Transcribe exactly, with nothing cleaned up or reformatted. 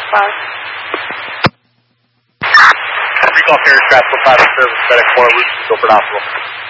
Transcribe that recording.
five. Recall carrier traffic five in service, FedEx four, Lucy, Guilford Hospital.